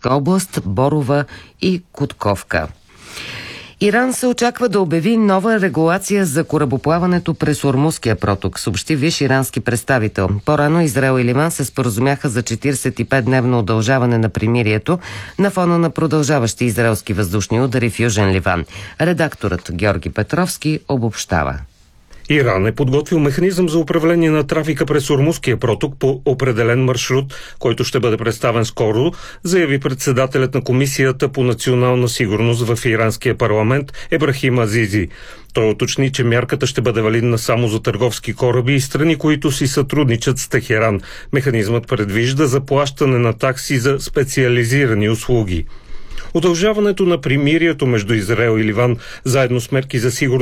Таврийска област, Борова и Котковка. Иран се очаква да обяви нова регулация за корабоплаването през Ормузския проток, съобщи висш ирански представител. По-рано Израел и Ливан се споразумяха за 45-дневно удължаване на примирието на фона на продължаващи израелски въздушни удари в Южен Ливан. Редакторът Георги Петровски обобщава. Иран е подготвил механизъм за управление на трафика през Ормузския проток по определен маршрут, който ще бъде представен скоро, заяви председателят на Комисията по национална сигурност в иранския парламент Ебрахим Азизи. Той уточни, че мярката ще бъде валидна само за търговски кораби и страни, които си сътрудничат с Техеран. Механизмът предвижда заплащане на такси за специализирани услуги. Удължаването на примирието между Израел и Ливан, заедно с мерки за сигурност